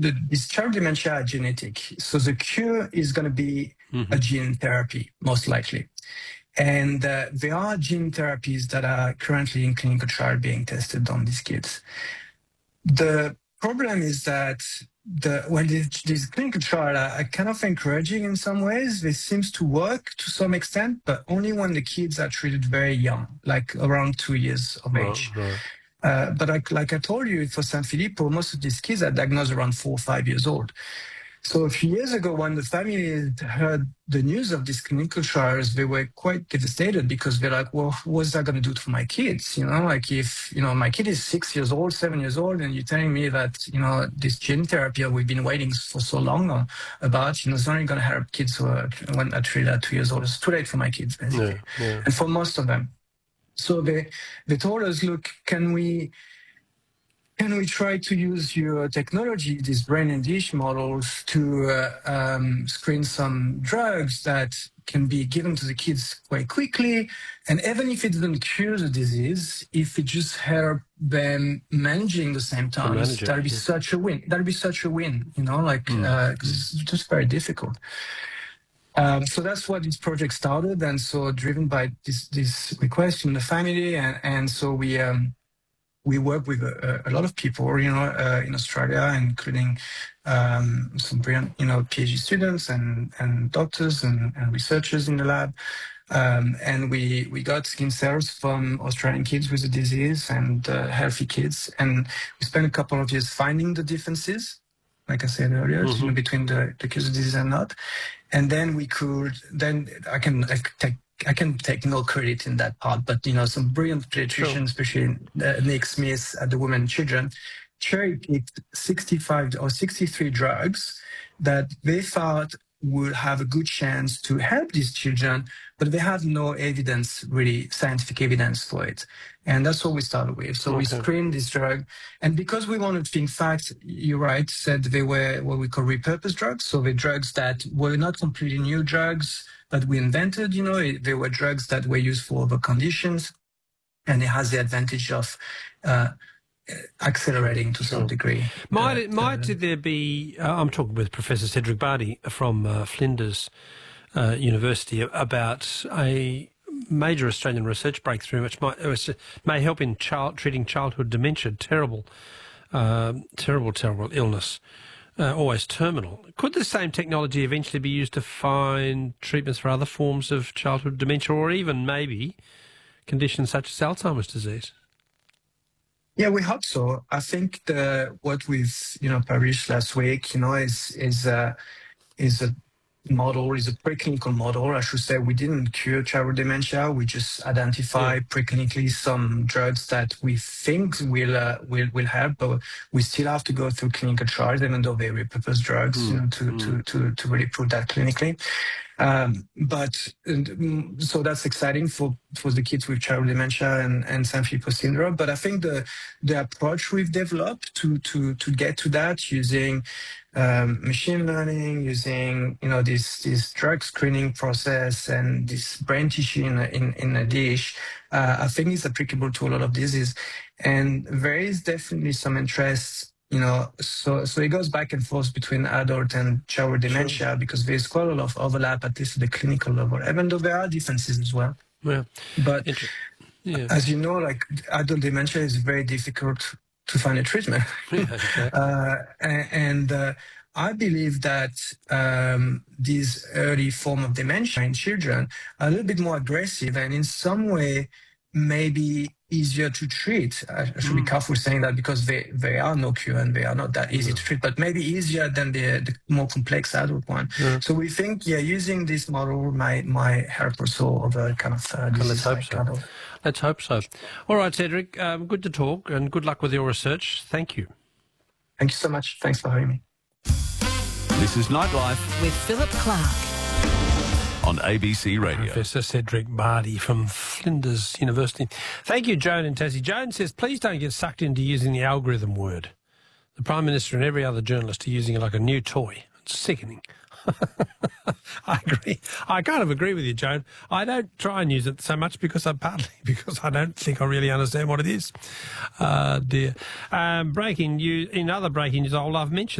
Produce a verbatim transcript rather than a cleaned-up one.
the, this child dementia are genetic. So the cure is going to be mm-hmm. a gene therapy, most likely. And uh, there are gene therapies that are currently in clinical trial being tested on these kids. The problem is that the when these, these clinical trials are kind of encouraging in some ways. They seem to work to some extent, but only when the kids are treated very young, like around two years of age. Right, right. Uh, but like, like I told you, for Sanfilippo, most of these kids are diagnosed around four or five years old. So a few years ago, when the family heard the news of these clinical trials, they were quite devastated because they're like, well, what's that going to do for my kids? You know, like if, you know, my kid is six years old, seven years old, and you're telling me that, you know, this gene therapy we've been waiting for so long about, you know, it's only going to help kids who are, when are treated at two years old. It's too late for my kids, basically. Yeah, yeah. And for most of them. So they, they told us, look, can we... Can we try to use your technology, these brain and dish models, to uh, um, screen some drugs that can be given to the kids quite quickly? And even if it doesn't cure the disease, if it just helps them managing the symptoms, that'll be yeah. such a win. That'll be such a win, you know, like, mm. uh, 'cause it's just very difficult. Um, so that's what this project started. And so driven by this, this request from the family. And, and so we, um, We work with a, a lot of people, you know, uh, in Australia, including um, some brilliant, you know, PhD students and, and doctors and, and researchers in the lab. Um, and we, we got skin cells from Australian kids with the disease and uh, healthy kids. And we spent a couple of years finding the differences, like I said earlier, mm-hmm. you know, between the, the kids with disease and not. And then we could, then I can I could take I can take no credit in that part, but, you know, some brilliant pediatricians, sure. especially uh, Nick Smith at the Women and Children, cherry-picked sixty-five or sixty-three drugs that they thought would have a good chance to help these children, but they had no evidence, really scientific evidence for it. And that's what we started with. So okay. we screened this drug. And because we wanted to, in fact, you're right, said they were what we call repurposed drugs. So the drugs that were not completely new drugs, that we invented, you know, they were drugs that were used for other conditions, and it has the advantage of uh, accelerating to some degree. Might, the, it, might the, there be, uh, I'm talking with Professor Cedric Bardi from uh, Flinders uh, University about a major Australian research breakthrough which might, which may help in child, treating childhood dementia, terrible, uh, terrible, terrible illness. Uh, always terminal. Could the same technology eventually be used to find treatments for other forms of childhood dementia, or even maybe conditions such as Alzheimer's disease? Yeah, we hope so. I think the what we've you know published last week, you know, is is uh, is a model, is a preclinical model. I should say we didn't cure childhood dementia. We just identify yeah. preclinically some drugs that we think will uh, will will help, but we still have to go through clinical trials, even though they're repurposed drugs, mm. you know, to, mm. to to to really prove that clinically. Um, but and, so that's exciting for, for the kids with childhood dementia and, and Sanfilippo syndrome. But I think the the approach we've developed to to to get to that using um, machine learning, using you know this this drug screening process and this brain tissue in a, in, in a dish, uh, I think is applicable to a lot of diseases. And there is definitely some interest. You know, so so it goes back and forth between adult and childhood dementia sure. because there's quite a lot of overlap, at least at the clinical level, even though there are differences as well. Yeah. But yeah. as you know, like adult dementia is very difficult to find a treatment. Yeah, exactly. uh, and uh, I believe that um, these early form of dementia in children are a little bit more aggressive and in some way maybe easier to treat. I should be careful saying that because they, they are no cure and they are not that easy yeah. to treat, but maybe easier than the, the more complex adult one. Yeah. So we think, yeah, using this model might, might help also over kind of uh, well, let's hope like so. adult. Let's hope so. All right, Cedric, um, good to talk and good luck with your research. Thank you. Thank you so much. Thanks for having me. This is Nightlife with Philip Clark on A B C Radio. Professor Cedric Bardi from Flinders University. Thank you, Joan and Tassie. Joan says, please don't get sucked into using the algorithm word. The Prime Minister and every other journalist are using it like a new toy. It's sickening. I agree. I kind of agree with you, Joan. I don't try and use it so much because I partly because I don't think I really understand what it is. Uh, dear. Um, breaking news. In other breaking news, I've mentioned